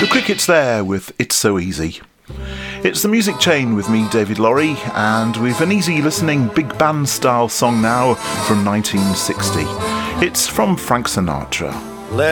Crickets there with It's So Easy. It's the Music Chain with me, David Lorry, and we've an easy listening big band style song now from 1960. It's from Frank Sinatra.